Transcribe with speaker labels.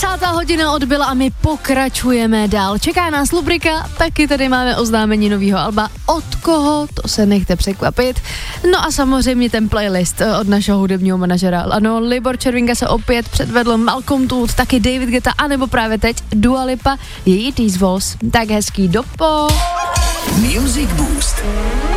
Speaker 1: 10. hodina odbyla a my pokračujeme dál. Čeká nás rubrika, taky tady máme oznámení nového alba. Od koho? To se nechte překvapit. No a samozřejmě ten playlist od našeho hudebního manažera. Ano, Libor Červinka se opět předvedl, Malcolm Tooth, taky David Guetta, anebo právě teď Dua Lipa, její These Walls. Tak hezký dopo.
Speaker 2: Music Boost.